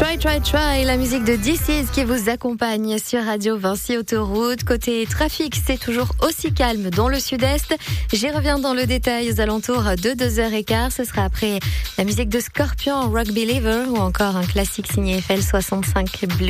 Try, la musique de This Is qui vous accompagne sur Radio Vinci Autoroute. Côté trafic, c'est toujours aussi calme dans le sud-est. J'y reviens dans le détail aux alentours de 2h15. Ce sera après la musique de Scorpion, Rock Believer, ou encore un classique signé FL 65 Blue.